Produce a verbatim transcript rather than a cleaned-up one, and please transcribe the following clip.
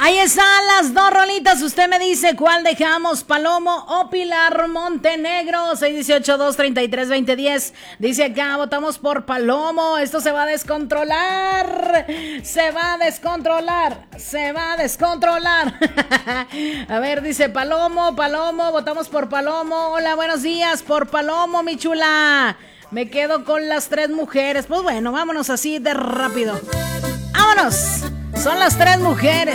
Ahí están las dos rolitas. Usted me dice cuál dejamos, Palomo o Pilar Montenegro. seis dieciocho, dos treinta y tres, veinte diez. Dice acá, votamos por Palomo. Esto se va a descontrolar. Se va a descontrolar. Se va a descontrolar. A ver, dice Palomo, Palomo. Votamos por Palomo. Hola, buenos días. Por Palomo, mi chula. Me quedo con las tres mujeres. Pues bueno, vámonos así de rápido. ¡Vámonos! Son las tres mujeres.